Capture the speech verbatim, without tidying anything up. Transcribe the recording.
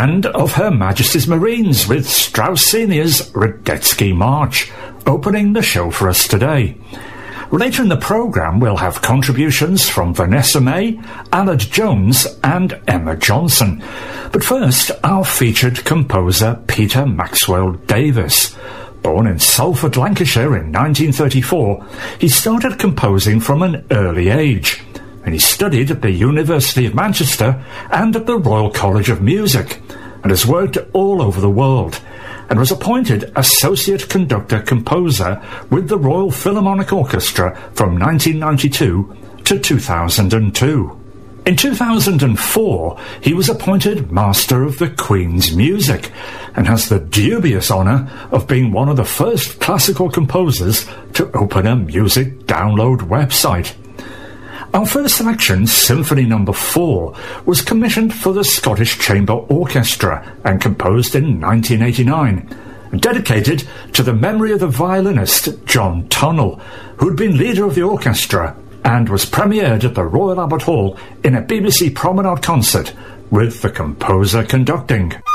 and of Her Majesty's Marines with Strauss Senior's Radetzky March, opening the show for us today. Later in the programme we'll have contributions from Vanessa May, Aled Jones and Emma Johnson. But first, our featured composer Peter Maxwell Davies. Born in Salford, Lancashire in nineteen thirty-four, he started composing from an early age, and he studied at the University of Manchester and at the Royal College of Music, and has worked all over the world, and was appointed Associate Conductor Composer with the Royal Philharmonic Orchestra from nineteen ninety-two to two thousand two. In two thousand four, he was appointed Master of the Queen's Music, and has the dubious honour of being one of the first classical composers to open a music download website. Our first selection, Symphony Number four, was commissioned for the Scottish Chamber Orchestra and composed in nineteen eighty-nine, dedicated to the memory of the violinist John Tunnell, who had been leader of the orchestra, and was premiered at the Royal Albert Hall in a B B C Promenade concert with the composer conducting.